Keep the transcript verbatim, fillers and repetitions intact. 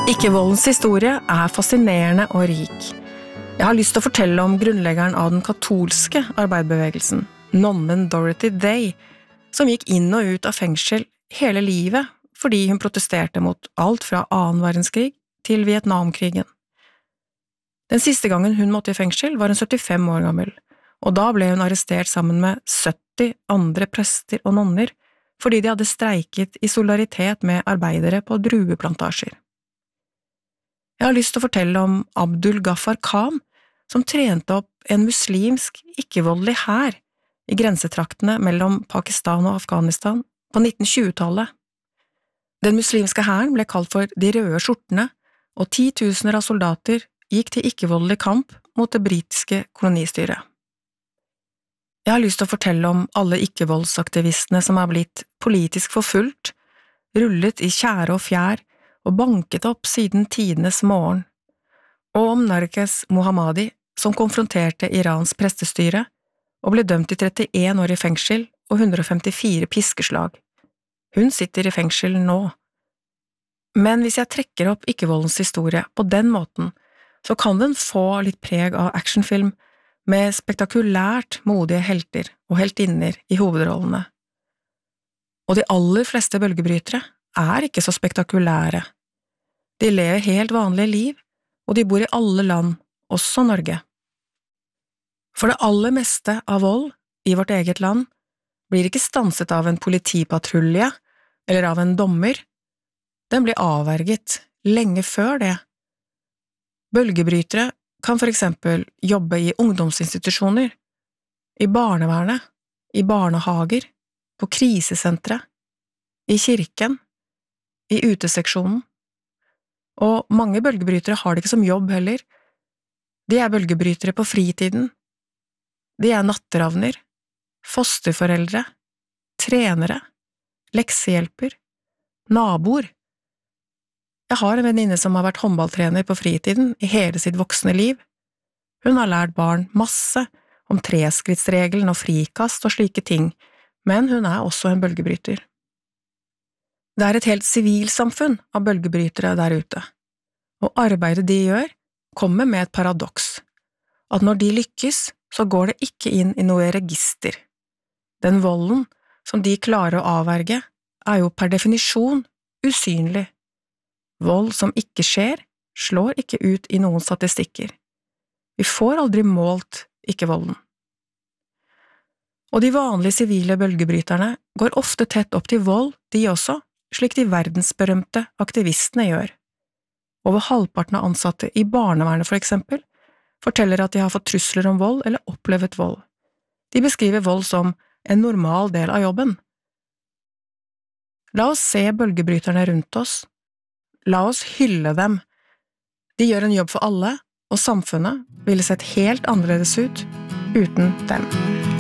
Ikke-voldens historie er fascinerende og rik. Jeg har lyst til å fortelle om grunnleggeren av den katolske arbeiderbevegelsen, nonnen Dorothy Day, som gikk inn og ut av fengsel hele livet fordi hun protesterte mot alt fra annen verdenskrig til Vietnamkrigen. Den siste gangen hun måtte i fengsel var hun syttifem år gammel, og da ble hun arrestert sammen med sytti andre prester og nonner fordi de hadde streiket i solidaritet med arbeidere på drueplantasjer. Jeg har lyst til å fortelle om Abdul Ghaffar Khan, som trente opp en muslimsk, ikke-voldelig hær i grensetraktene mellom Pakistan og Afghanistan på nitten-tjue-tallet. Den muslimske hæren ble kalt for de røde skjortene, og titusener av soldater gikk til ikke-voldelig kamp mot det britiske kolonistyret. Jeg har lyst til å fortelle om alle ikke-voldsaktivistene som er blitt politisk forfulgt, rullet i tjære og fjær, og banket opp siden tidenes morgen, og om Narges Mohammadi, som konfronterte Irans prestestyre og ble dømt til trettien år i fengsel og hundre og femtifire piskeslag. Hun sitter i fengsel nå. Men hvis jeg trekker opp ikke-voldens historie på den måten, så kan den få litt preg av actionfilm med spektakulært modige helter og heltinner i hovedrollene. Og de aller fleste bølgebrytere er ikke så spektakulære. De lever helt vanlige liv, og de bor i alle land, også Norge. For det aller meste av vold i vårt eget land blir ikke stanset av en politipatrulje eller av en dommer. Den blir avverget lenge før det. Bølgebrytere kan for eksempel jobbe i ungdomsinstitusjoner, i barnevernet, i barnehager, på krisesentre, i kirken, i uteseksjonen. Og mange bølgebrytere har det ikke som jobb heller. De er bølgebrytere på fritiden. De er natteravner, fosterforeldre, trenere, leksehjelper, naboer. Jeg har en venninne som har vært håndballtrener på fritiden i hele sitt voksne liv. Hun har lært barn masse om treskrittsregelen og frikast og slike ting, men hun er også en bølgebryter. Det er et helt sivilsamfunn av bølgebrytere der ute, og arbeidet de gjør kommer med et paradoks, at når de lykkes, så går det ikke inn i noe register. Den volden som de klarer å avverge er jo per definisjon usynlig. Vold som ikke skjer, slår ikke ut i noen statistikker. Vi får aldri målt ikke-volden. Og de vanlige sivile bølgebryterne går ofte tett opp til vold, de også, slik de verdensberømte aktivistene gjør. Over halvparten av ansatte i barnevernet for eksempel, forteller at de har fått trusler om vold eller opplevet vold. De beskriver vold som en normal del av jobben. La oss se bølgebryterne rundt oss. La oss hylle dem. De gjør en jobb for alle, og samfunnet ville sett helt annerledes ut uten dem.